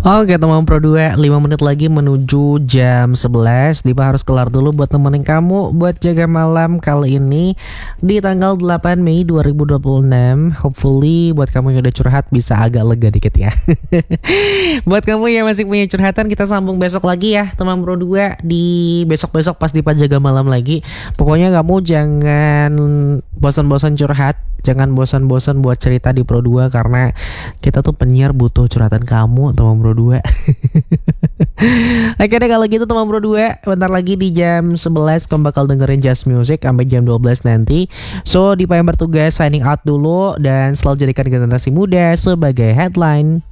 Oke teman Pro 2, 5 menit lagi menuju jam 11. Dipa harus kelar dulu buat nemenin kamu buat jaga malam kali ini di tanggal 8 Mei 2026. Hopefully buat kamu yang udah curhat bisa agak lega dikit ya. Buat kamu yang masih punya curhatan, kita sambung besok lagi ya teman Pro 2, di besok-besok pas Dipa jaga malam lagi. Pokoknya kamu jangan bosan-bosan curhat, jangan bosan-bosan buat cerita di Pro 2, karena kita tuh penyiar butuh curhatan kamu teman Pro 2. Oke deh kalau gitu teman Pro 2, bentar lagi di jam 11 kamu bakal dengerin Just Music sampai jam 12 nanti. So Dipa yang bertugas signing out dulu, dan selalu jadikan generasi muda sebagai headline.